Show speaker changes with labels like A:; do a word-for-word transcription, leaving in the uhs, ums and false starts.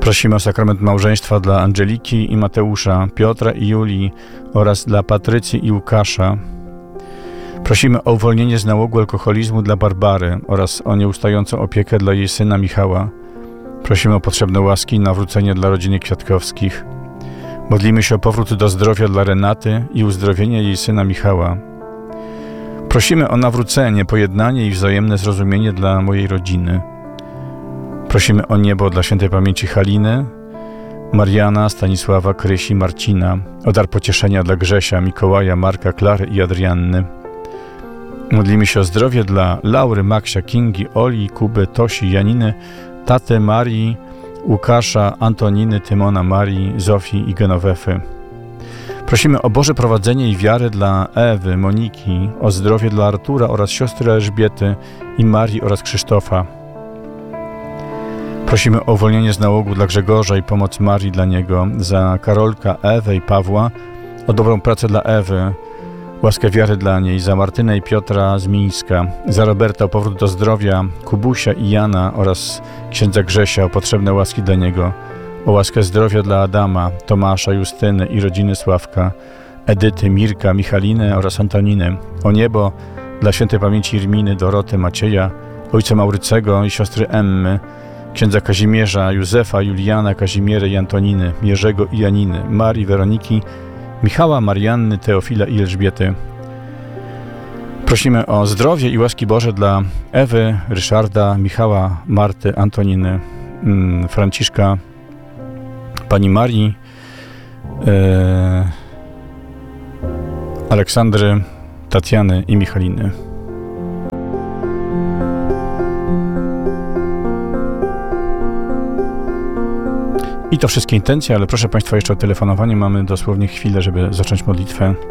A: Prosimy o sakrament małżeństwa dla Angeliki i Mateusza, Piotra i Julii oraz dla Patrycji i Łukasza. Prosimy o uwolnienie z nałogu alkoholizmu dla Barbary oraz o nieustającą opiekę dla jej syna Michała. Prosimy o potrzebne łaski i nawrócenie dla rodziny Kwiatkowskich. Modlimy się o powrót do zdrowia dla Renaty i uzdrowienie jej syna Michała. Prosimy o nawrócenie, pojednanie i wzajemne zrozumienie dla mojej rodziny. Prosimy o niebo dla świętej pamięci Haliny, Mariana, Stanisława, Krysi, Marcina, o dar pocieszenia dla Grzesia, Mikołaja, Marka, Klary i Adrianny. Modlimy się o zdrowie dla Laury, Maksia, Kingi, Oli, Kuby, Tosi, Janiny, taty Marii, Łukasza, Antoniny, Tymona, Marii, Zofii i Genowefy. Prosimy o Boże prowadzenie i wiarę dla Ewy, Moniki, o zdrowie dla Artura oraz siostry Elżbiety i Marii oraz Krzysztofa. Prosimy o uwolnienie z nałogu dla Grzegorza i pomoc Marii dla niego, za Karolka, Ewę i Pawła, o dobrą pracę dla Ewy, łaskę wiary dla niej, za Martynę i Piotra z Mińska, za Roberta o powrót do zdrowia, Kubusia i Jana oraz księdza Grzesia o potrzebne łaski dla niego, o łaskę zdrowia dla Adama, Tomasza, Justyny i rodziny Sławka, Edyty, Mirka, Michaliny oraz Antoniny, o niebo dla świętej pamięci Irminy, Doroty, Macieja, ojca Maurycego i siostry Emmy, księdza Kazimierza, Józefa, Juliana, Kazimiery i Antoniny, Jerzego i Janiny, Marii, Weroniki, Michała, Marianny, Teofila i Elżbiety. Prosimy o zdrowie i łaski Boże dla Ewy, Ryszarda, Michała, Marty, Antoniny, Franciszka, pani Marii, e, Aleksandry, Tatiany i Michaliny. I to wszystkie intencje, ale proszę Państwa jeszcze o telefonowanie. Mamy dosłownie chwilę, żeby zacząć modlitwę.